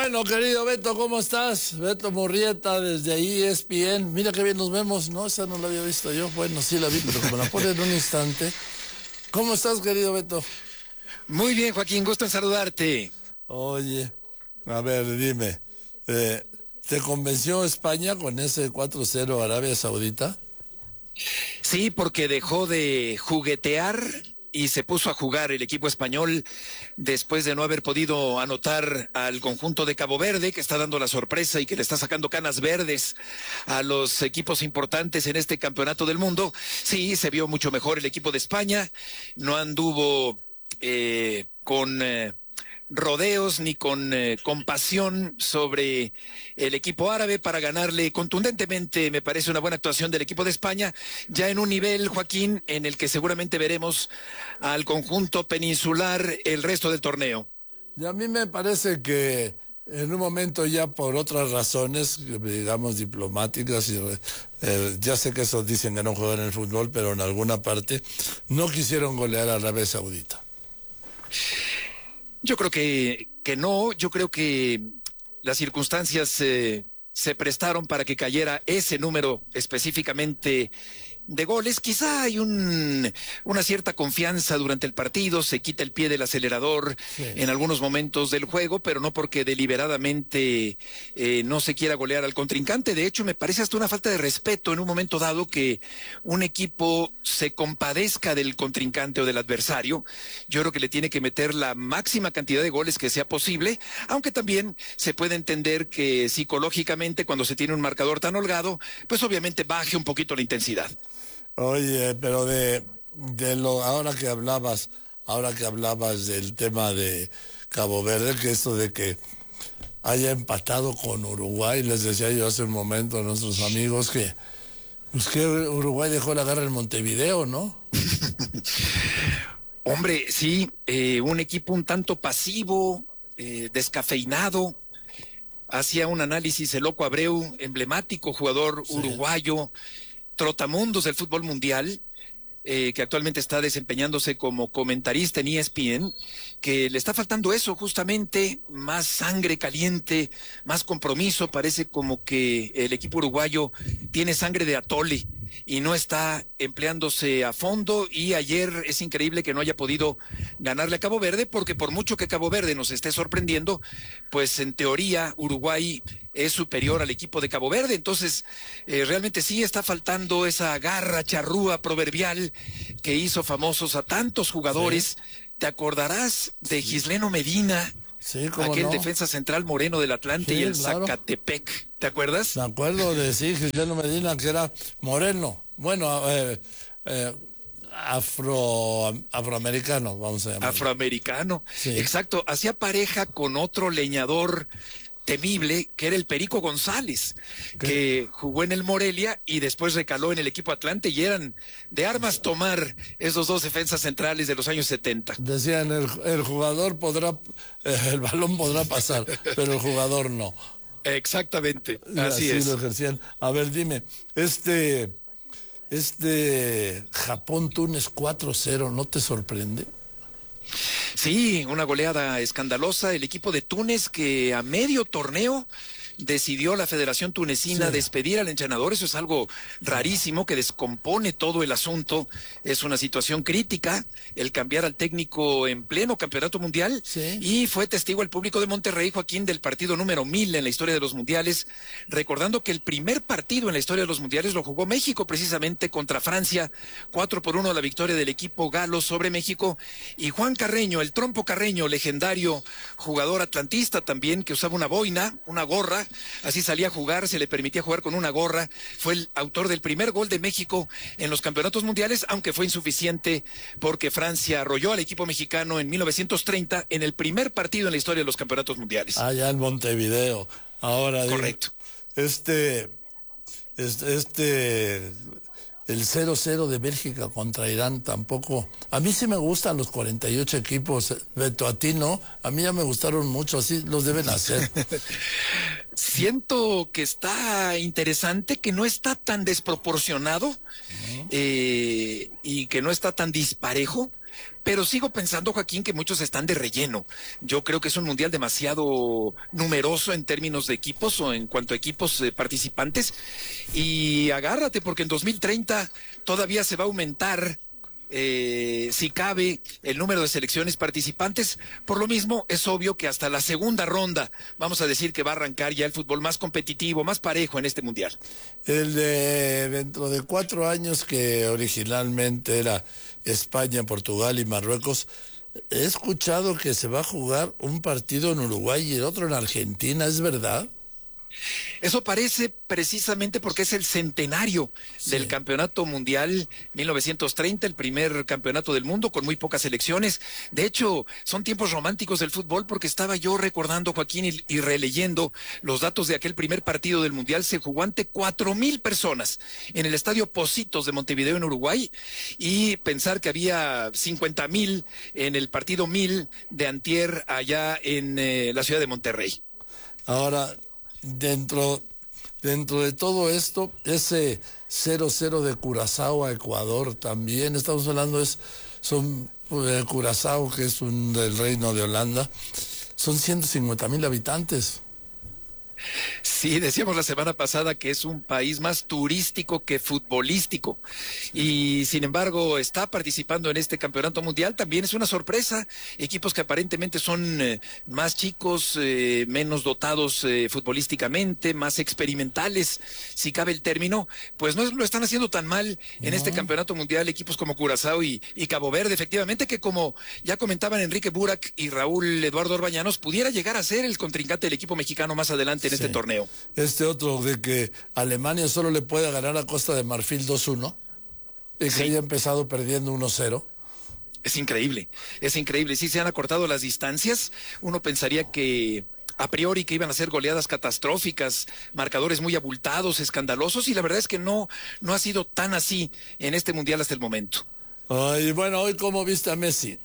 Bueno, querido Beto, ¿cómo estás? Beto Murrieta desde ESPN. Mira qué bien nos vemos, ¿no? Esa no la había visto yo. Bueno, sí la vi, pero como la ponen en un instante. ¿Cómo estás, querido Beto? Muy bien, Joaquín, gusto en saludarte. Oye, a ver, dime, ¿te convenció España con ese 4-0 Arabia Saudita? Sí, porque dejó de juguetear y se puso a jugar el equipo español después de no haber podido anotar al conjunto de Cabo Verde, que está dando la sorpresa y que le está sacando canas verdes a los equipos importantes en este campeonato del mundo. Sí, se vio mucho mejor el equipo de España, no anduvo con rodeos ni con compasión sobre el equipo árabe para ganarle contundentemente. Me parece una buena actuación del equipo de España, ya en un nivel, Joaquín, en el que seguramente veremos al conjunto peninsular el resto del torneo. Y a mí me parece que en un momento ya por otras razones, digamos diplomáticas, y ya sé que esos dicen que no juegan en el fútbol, pero en alguna parte no quisieron golear a Arabia Saudita. Yo creo que no, yo creo que las circunstancias se prestaron para que cayera ese número específicamente de goles. Quizá hay una cierta confianza durante el partido, se quita el pie del acelerador en algunos momentos del juego, pero no porque deliberadamente no se quiera golear al contrincante. De hecho, me parece hasta una falta de respeto en un momento dado que un equipo se compadezca del contrincante o del adversario. Yo creo que le tiene que meter la máxima cantidad de goles que sea posible, aunque también se puede entender que psicológicamente cuando se tiene un marcador tan holgado, pues obviamente baje un poquito la intensidad. Oye, pero ahora que hablabas del tema de Cabo Verde, que esto de que haya empatado con Uruguay, les decía yo hace un momento a nuestros amigos que Uruguay dejó la guerra en Montevideo, ¿no? Hombre, sí, un equipo un tanto pasivo, descafeinado. Hacía un análisis el Loco Abreu, emblemático jugador uruguayo, trotamundos del fútbol mundial, que actualmente está desempeñándose como comentarista en ESPN, que le está faltando eso justamente, más sangre caliente, más compromiso. Parece como que el equipo uruguayo tiene sangre de atole y no está empleándose a fondo, y ayer es increíble que no haya podido ganarle a Cabo Verde, porque por mucho que Cabo Verde nos esté sorprendiendo, pues en teoría Uruguay es superior al equipo de Cabo Verde. Entonces realmente sí está faltando esa garra charrúa proverbial que hizo famosos a tantos jugadores. Sí. ¿Te acordarás de Gisleno Medina? Sí, ¿cómo aquel no? Defensa central moreno del Atlante, sí, y el claro. Zacatepec, ¿te acuerdas? Me acuerdo de sí, Gisleno Medina, que era moreno, bueno, afroamericano, vamos a llamarlo. Afroamericano, sí. Exacto, hacía pareja con otro leñador temible, que era el Perico González, que jugó en el Morelia y después recaló en el equipo Atlante, y eran de armas tomar esos dos defensas centrales de los años 70. Decían, el jugador podrá, el balón podrá pasar, pero el jugador no. Exactamente, así es. Lo ejercían. A ver, dime, Japón-Túnez 4-0, ¿no te sorprende? Sí, una goleada escandalosa. El equipo de Túnez, que a medio torneo decidió la Federación Tunecina despedir al entrenador. Eso es algo rarísimo, que descompone todo el asunto. Es una situación crítica el cambiar al técnico en pleno campeonato mundial. Y fue testigo el público de Monterrey, Joaquín, del partido número 1000 en la historia de los mundiales, recordando que el primer partido en la historia de los mundiales lo jugó México, precisamente contra Francia, 4-1 la victoria del equipo galo sobre México. Y Juan Carreño, el Trompo Carreño, legendario jugador atlantista también, que usaba una boina, una gorra, así salía a jugar, se le permitía jugar con una gorra. Fue el autor del primer gol de México en los campeonatos mundiales, aunque fue insuficiente porque Francia arrolló al equipo mexicano en 1930 en el primer partido en la historia de los campeonatos mundiales. Allá en Montevideo. Ahora, correcto. El 0-0 de Bélgica contra Irán tampoco. A mí sí me gustan los 48 equipos, Beto, a ti no. A mí ya me gustaron mucho, así los deben hacer. Siento que está interesante, que no está tan desproporcionado. y que no está tan disparejo. Pero sigo pensando, Joaquín, que muchos están de relleno. Yo creo que es un mundial demasiado numeroso en términos de equipos o en cuanto a equipos participantes. Y agárrate, porque en 2030 todavía se va a aumentar, si cabe, el número de selecciones participantes. Por lo mismo, es obvio que hasta la segunda ronda, vamos a decir que va a arrancar ya el fútbol más competitivo, más parejo en este mundial. El de dentro de 4 años, que originalmente era España, Portugal y Marruecos, he escuchado que se va a jugar un partido en Uruguay y el otro en Argentina, ¿es verdad? Eso parece precisamente porque es el centenario del Campeonato Mundial 1930, el primer campeonato del mundo con muy pocas selecciones. De hecho, son tiempos románticos del fútbol, porque estaba yo recordando, Joaquín, y releyendo los datos de aquel primer partido del Mundial. Se jugó ante 4,000 personas en el Estadio Pocitos de Montevideo, en Uruguay, y pensar que había 50,000 en el partido 1000 de antier allá en la ciudad de Monterrey. Ahora, dentro de todo esto, ese 0-0 de Curazao a Ecuador también, estamos hablando, son Curazao, que es del Reino de Holanda, son 150,000 habitantes. Sí, decíamos la semana pasada que es un país más turístico que futbolístico, y sin embargo está participando en este campeonato mundial. También es una sorpresa, equipos que aparentemente son más chicos, menos dotados futbolísticamente, más experimentales, si cabe el término, pues no lo están haciendo tan mal en este campeonato mundial, equipos como Curazao y Cabo Verde, efectivamente, que como ya comentaban Enrique Burak y Raúl Eduardo Orbañanos, pudiera llegar a ser el contrincante del equipo mexicano más adelante en este torneo. Este otro de que Alemania solo le puede ganar a Costa de Marfil 2-1 y que haya empezado perdiendo 1-0. Es increíble, es increíble. Sí, se han acortado las distancias. Uno pensaría que a priori que iban a ser goleadas catastróficas, marcadores muy abultados, escandalosos, y la verdad es que no ha sido tan así en este mundial hasta el momento. Y bueno, hoy, ¿cómo viste a Messi?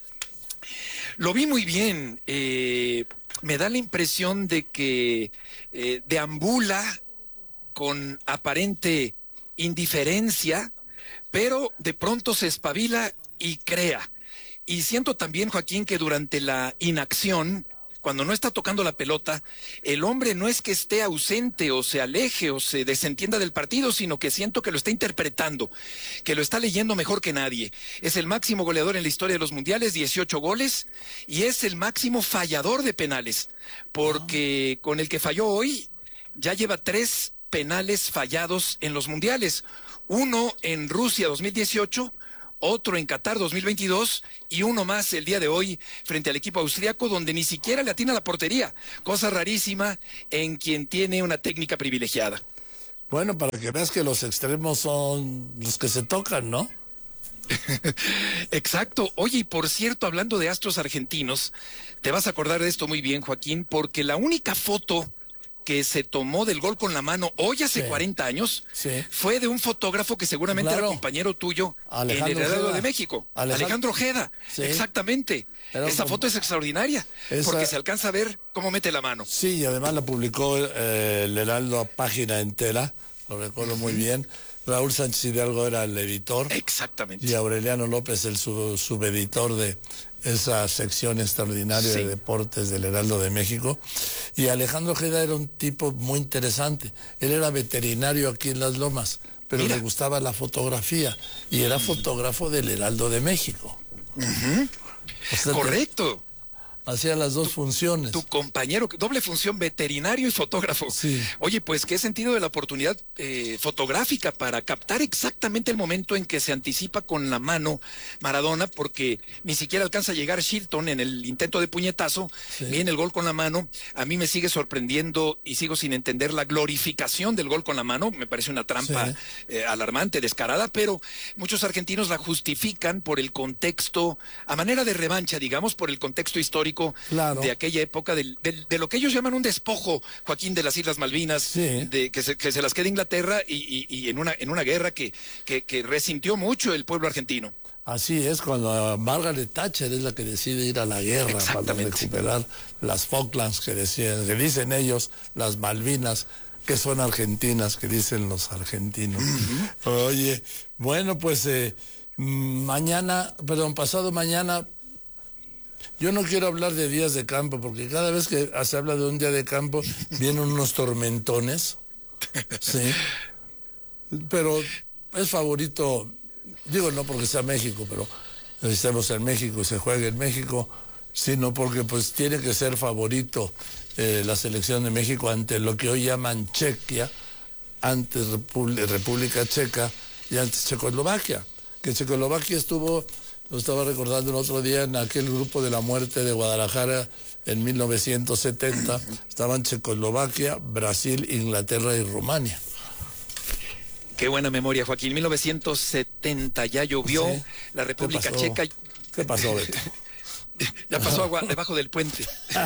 Lo vi muy bien. Me da la impresión de que deambula con aparente indiferencia, pero de pronto se espabila y crea. Y siento también, Joaquín, que durante la inacción, cuando no está tocando la pelota, el hombre no es que esté ausente o se aleje o se desentienda del partido, sino que siento que lo está interpretando, que lo está leyendo mejor que nadie. Es el máximo goleador en la historia de los mundiales, 18 goles, y es el máximo fallador de penales, porque con el que falló hoy ya lleva 3 penales fallados en los mundiales. Uno en Rusia 2018, otro en Qatar 2022 y uno más el día de hoy frente al equipo austriaco, donde ni siquiera le atina la portería, cosa rarísima en quien tiene una técnica privilegiada. Bueno, para que veas que los extremos son los que se tocan, ¿no? Exacto. Oye, y por cierto, hablando de astros argentinos, te vas a acordar de esto muy bien, Joaquín, porque la única foto que se tomó del gol con la mano hoy hace 40 años fue de un fotógrafo que seguramente era compañero tuyo en el Heraldo de México, Alejandro Ojeda. Exactamente. Esa foto es extraordinaria, porque se alcanza a ver cómo mete la mano. Sí, y además la publicó el Heraldo a página entera, lo recuerdo muy bien. Raúl Sánchez Hidalgo era el editor. Exactamente. Y Aureliano López el subeditor de esa sección extraordinaria de deportes del Heraldo de México. Y Alejandro Ojeda era un tipo muy interesante. Él era veterinario aquí en Las Lomas, pero le gustaba la fotografía y era fotógrafo del Heraldo de México. O sea, correcto. Hacía las dos funciones. Tu compañero, doble función, veterinario y fotógrafo. Sí. Oye, pues qué sentido de la oportunidad fotográfica para captar exactamente el momento en que se anticipa con la mano Maradona, porque ni siquiera alcanza a llegar Shilton en el intento de puñetazo. Viene el gol con la mano. A mí me sigue sorprendiendo y sigo sin entender la glorificación del gol con la mano. Me parece una trampa alarmante, descarada, pero muchos argentinos la justifican por el contexto, a manera de revancha, digamos, por el contexto histórico de aquella época, de lo que ellos llaman un despojo, Joaquín, de las Islas Malvinas, de que se las quede Inglaterra y en una guerra que resintió mucho el pueblo argentino. Así es, cuando Margaret Thatcher es la que decide ir a la guerra para recuperar las Falklands que dicen ellos, las Malvinas, que son argentinas, que dicen los argentinos. Oye, bueno, pues pasado mañana, yo no quiero hablar de días de campo, porque cada vez que se habla de un día de campo, vienen unos tormentones, sí, pero es favorito, digo no porque sea México, pero estemos en México y se juegue en México, sino porque pues tiene que ser favorito la selección de México ante lo que hoy llaman Chequia, antes República Checa y antes Checoslovaquia, que Checoslovaquia lo estaba recordando el otro día en aquel grupo de la muerte de Guadalajara en 1970, estaban Checoslovaquia, Brasil, Inglaterra y Rumania. Qué buena memoria, Joaquín. 1970 ya llovió, sí. La República Checa. ¿Qué pasó, Beto? Ya pasó agua debajo del puente.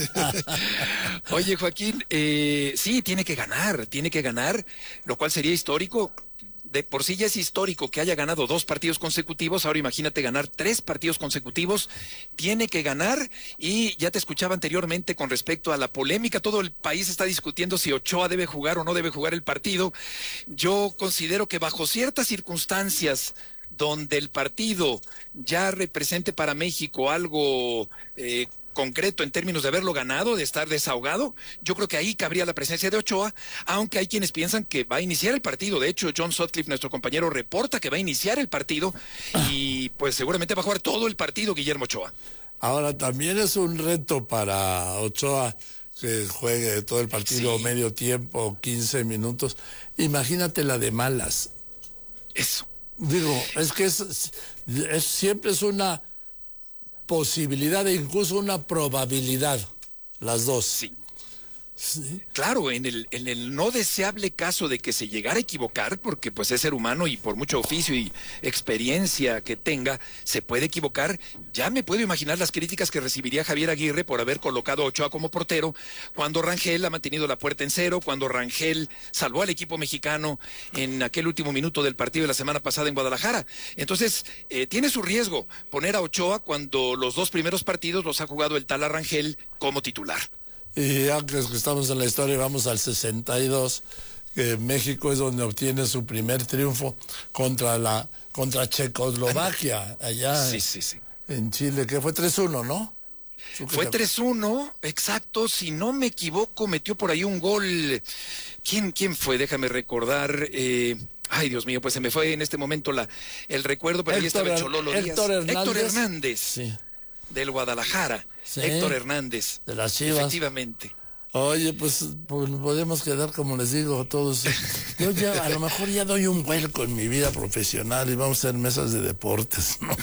Oye, Joaquín, sí, tiene que ganar, lo cual sería histórico. De por sí ya es histórico que haya ganado 2 partidos consecutivos, ahora imagínate ganar 3 partidos consecutivos, tiene que ganar. Y ya te escuchaba anteriormente con respecto a la polémica, todo el país está discutiendo si Ochoa debe jugar o no debe jugar el partido. Yo considero que bajo ciertas circunstancias donde el partido ya represente para México algo concreto en términos de haberlo ganado, de estar desahogado, yo creo que ahí cabría la presencia de Ochoa, aunque hay quienes piensan que va a iniciar el partido. De hecho, John Sutcliffe, nuestro compañero, reporta que va a iniciar el partido y pues seguramente va a jugar todo el partido Guillermo Ochoa. Ahora, también es un reto para Ochoa que juegue todo el partido, sí, medio tiempo, 15 minutos. Imagínate la de malas. Eso. Digo, es que siempre es una posibilidad e incluso una probabilidad, las dos. Sí. Sí. Claro, en el no deseable caso de que se llegara a equivocar, porque pues es ser humano y por mucho oficio y experiencia que tenga, se puede equivocar. Ya me puedo imaginar las críticas que recibiría Javier Aguirre por haber colocado a Ochoa como portero, cuando Rangel ha mantenido la puerta en cero, cuando Rangel salvó al equipo mexicano en aquel último minuto del partido de la semana pasada en Guadalajara. Entonces, tiene su riesgo poner a Ochoa cuando los 2 primeros partidos los ha jugado el tal Rangel como titular. Y ya que estamos en la historia, vamos al 62, que México es donde obtiene su primer triunfo contra Checoslovaquia, allá en Chile, que fue 3-1, ¿no? Fue 3-1, exacto, si no me equivoco, metió por ahí un gol. ¿Quién fue? Déjame recordar. Ay, Dios mío, pues se me fue en este momento el recuerdo, pero ahí estaba el Chololo Díaz. Héctor Hernández. Sí. Del Guadalajara, sí, Héctor Hernández. De las Chivas. Efectivamente. Oye, pues podemos quedar, como les digo, todos. Yo ya, a lo mejor ya doy un vuelco en mi vida profesional y vamos a hacer mesas de deportes, ¿no?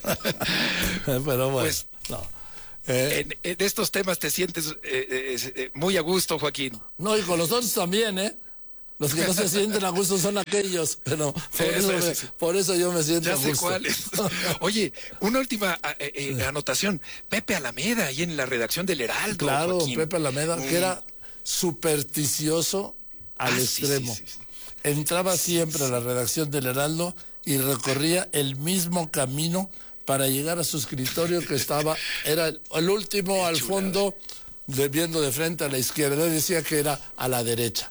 Pero bueno, pues, no. En estos temas te sientes muy a gusto, Joaquín. No, y con los otros también, ¿eh? Los que no se sienten a gusto son aquellos, pero por eso yo me siento a gusto. Ya sé cuáles. Oye, una última anotación. Pepe Alameda, ahí en la redacción del Heraldo. Claro, Joaquín. Pepe Alameda, que era supersticioso al extremo. Sí. Entraba siempre a la redacción del Heraldo y recorría el mismo camino para llegar a su escritorio, que era el último al fondo, viendo de frente a la izquierda. Él decía que era a la derecha.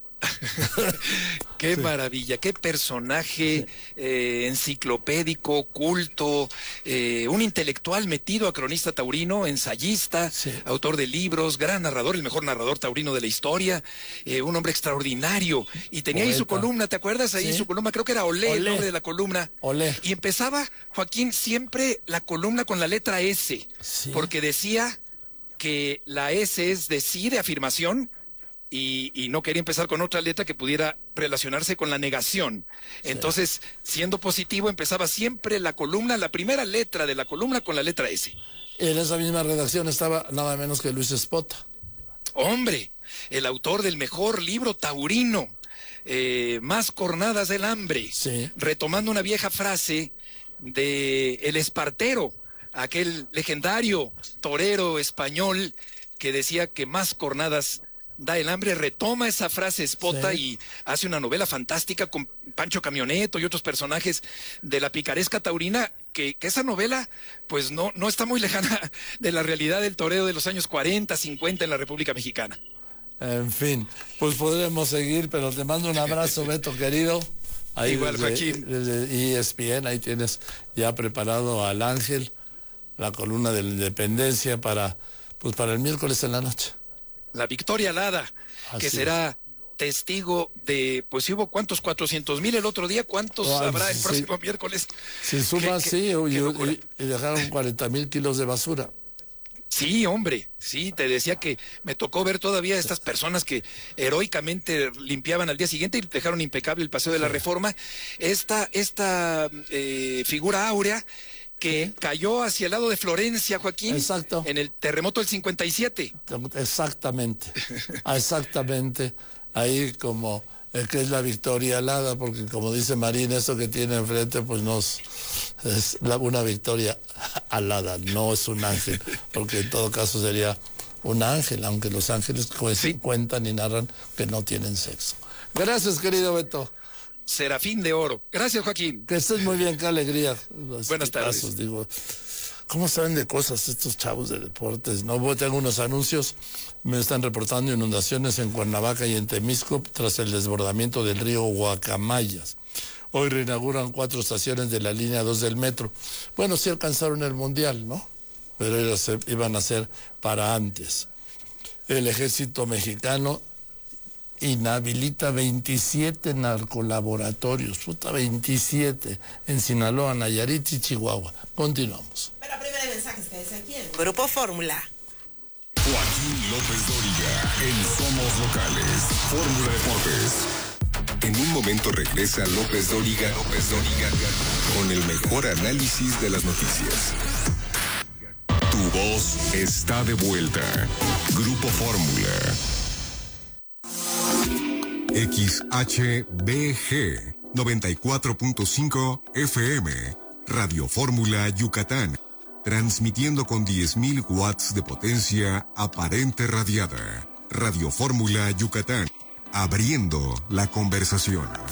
Qué maravilla, qué personaje enciclopédico, culto, un intelectual metido a cronista taurino, ensayista, autor de libros, gran narrador, el mejor narrador taurino de la historia, un hombre extraordinario. Y tenía ahí su columna, ¿te acuerdas? Ahí su columna, creo que era Olé, el nombre de la columna. Olé. Y empezaba, Joaquín, siempre la columna con la letra S, porque decía que la S es de sí, de afirmación, y no quería empezar con otra letra que pudiera relacionarse con la negación. Entonces, siendo positivo, empezaba siempre la columna, la primera letra de la columna con la letra S. En esa misma redacción estaba nada menos que Luis Espota. Hombre, el autor del mejor libro taurino, Más cornadas del hambre, retomando una vieja frase de El Espartero, aquel legendario torero español que decía que más cornadas da el hambre. Retoma esa frase Espota y hace una novela fantástica con Pancho Camioneto y otros personajes de la picaresca taurina, que esa novela pues no está muy lejana de la realidad del toreo de los años 40, 50 en la República Mexicana. En fin, pues podremos seguir, pero te mando un abrazo, Beto, querido. Ahí igual, Joaquín. Desde ESPN, ahí tienes ya preparado al Ángel, la columna de la Independencia para el miércoles en la noche. La Victoria Alada, que será testigo de, pues hubo ¿cuántos? 400,000 el otro día, ¿cuántos habrá el próximo miércoles? Si sumas, sí, y dejaron 40,000 kilos de basura. Sí, hombre, sí, te decía que me tocó ver todavía estas personas que heroicamente limpiaban al día siguiente y dejaron impecable el Paseo de la Reforma. Esta figura áurea que cayó hacia el lado de Florencia, Joaquín. Exacto. En el terremoto del 57. Exactamente, exactamente. Ahí como que es la Victoria Alada, porque como dice Marín, eso que tiene enfrente, pues no es una Victoria alada, no es un ángel, porque en todo caso sería un ángel, aunque los ángeles cuentan y narran que no tienen sexo. Gracias, querido Beto. Serafín de oro. Gracias, Joaquín. Que estés muy bien, qué alegría. Buenas tardes. Digo, ¿cómo saben de cosas estos chavos de deportes? No, tengo unos anuncios. Me están reportando inundaciones en Cuernavaca y en Temisco tras el desbordamiento del río Guacamayas. Hoy reinauguran 4 estaciones de la línea 2 del metro. Bueno, sí alcanzaron el mundial, ¿no? Pero iban a ser para antes. El ejército mexicano inhabilita 27 narcolaboratorios, 27, en Sinaloa, Nayarit y Chihuahua. Continuamos. Pero primero hay mensajes que dice aquí en Grupo Fórmula. Joaquín López Dóriga, en Somos Locales, Fórmula Deportes. En un momento regresa López Dóriga, con el mejor análisis de las noticias. Tu voz está de vuelta. Grupo Fórmula. XHBG 94.5 FM, Radio Fórmula Yucatán, transmitiendo con 10,000 watts de potencia aparente radiada. Radio Fórmula Yucatán, abriendo la conversación.